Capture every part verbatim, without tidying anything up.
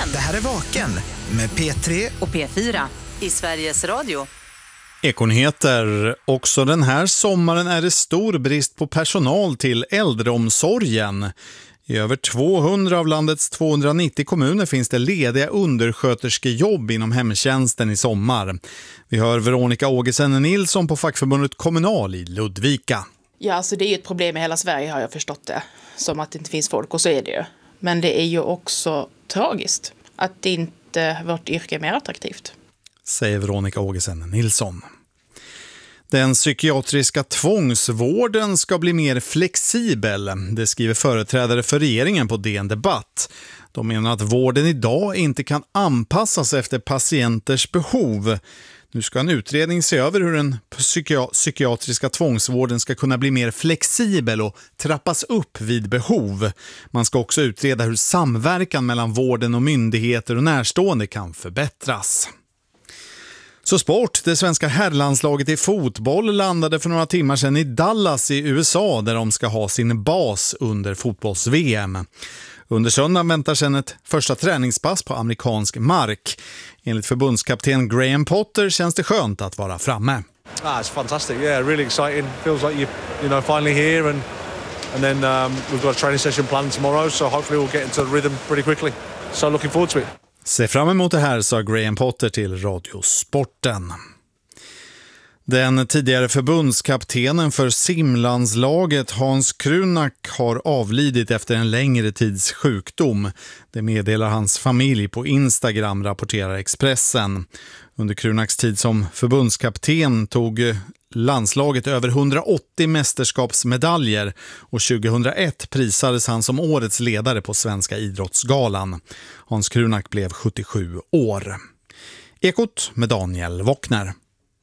Vaken. Det här är Vaken med P tre och P fyra i Sveriges Radio. Ekonyheter. Också den här sommaren är det stor brist på personal till äldreomsorgen. I över tvåhundra av landets tvåhundranittio kommuner finns det lediga undersköterskejobb inom hemtjänsten i sommar. Vi hör Veronica Ågesen Nilsson på fackförbundet Kommunal i Ludvika. Ja, alltså det är ju ett problem i hela Sverige, har jag förstått det. Som att det inte finns folk, och så är det ju. Men det är ju också tragiskt att inte vårt yrke är mer attraktivt. Säger Veronica Ågesen Nilsson. Den psykiatriska tvångsvården ska bli mer flexibel. Det skriver företrädare för regeringen på D N Debatt. De menar att vården idag inte kan anpassas efter patienters behov. Nu ska en utredning se över hur den psyki- psykiatriska tvångsvården ska kunna bli mer flexibel och trappas upp vid behov. Man ska också utreda hur samverkan mellan vården och myndigheter och närstående kan förbättras. Så sport, det svenska herrlandslaget i fotboll landade för några timmar sedan i Dallas i U S A där de ska ha sin bas under fotbolls-V M. Under söndagen väntar sedan ett första träningspass på amerikansk mark. Enligt förbundskapten Graham Potter känns det skönt att vara framme. Ah, it's fantastic, yeah, really exciting. Feels like you, you know, finally here, and and then um, we've got a training session planned tomorrow, so hopefully we'll get into the rhythm pretty quickly. So looking forward to it. Se fram emot det här, sa Graham Potter till Radiosporten. Den tidigare förbundskaptenen för simlandslaget Hans Krunak har avlidit efter en längre tids sjukdom. Det meddelar hans familj på Instagram, rapporterar Expressen. Under Krunaks tid som förbundskapten tog landslaget över hundraåttio mästerskapsmedaljer och tjugohundraett prisades han som årets ledare på Svenska idrottsgalan. Hans Krunak blev sjuttiosju år. Ekot med Daniel Wockner.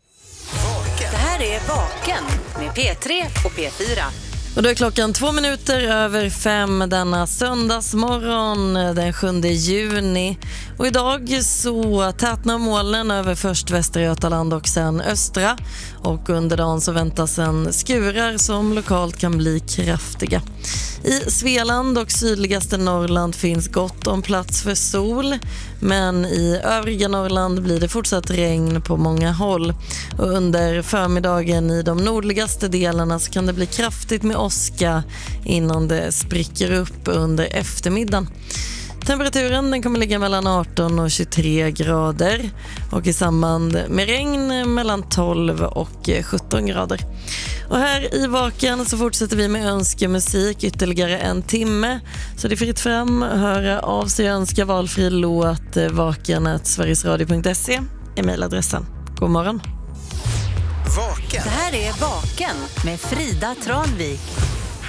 Det här är Vaken med P tre och P fyra. Och då är klockan två minuter över fem denna söndagsmorgon den sjunde juni. Och idag så tätnar molnen över först Västra Götaland och sen östra. Och under dagen så väntas en skurar som lokalt kan bli kraftiga. I Svealand och sydligaste Norrland finns gott om plats för sol. Men i övriga Norrland blir det fortsatt regn på många håll. Och under förmiddagen i de nordligaste delarna så kan det bli kraftigt med åska innan det spricker upp under eftermiddagen. Temperaturen den kommer ligga mellan arton och tjugotre grader och i samband med regn mellan tolv och sjutton grader. Och här i Vaken så fortsätter vi med önskemusik ytterligare en timme. Så det är fritt fram att höra av sig och önska valfri låt vaken at sverigesradio punkt se i mejladressen. God morgon. Vaken. Det här är Vaken med Frida Tranvik.